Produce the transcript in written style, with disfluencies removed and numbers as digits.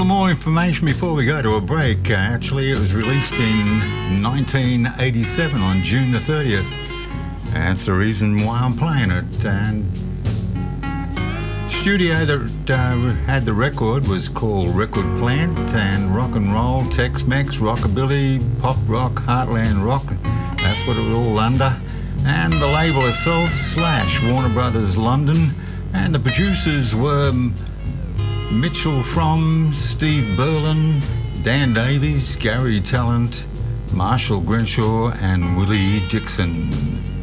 little more information before we go to a break. Actually, it was released in 1987 on June the 30th. That's the reason why I'm playing it. And studio that had the record was called Record Plant, and rock and roll, Tex-Mex, rockabilly, pop rock, heartland rock. That's what it was all under. And the label itself, Slash, Warner Brothers London. And the producers were Mitchell Fromm, Steve Berlin, Dan Davies, Gary Talent, Marshall Grenshaw and Willie Dixon.